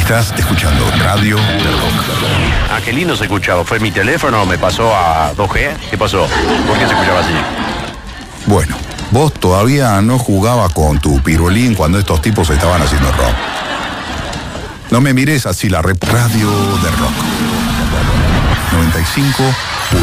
Estás escuchando Radio del Rock. Ah, qué lindo se escuchaba. ¿Fue mi teléfono? ¿Me pasó a 2G? ¿Qué pasó? ¿Por qué se escuchaba así? Bueno, vos todavía no jugabas con tu pirulín cuando estos tipos estaban haciendo rock. No me mires así, Radio del Rock. 95.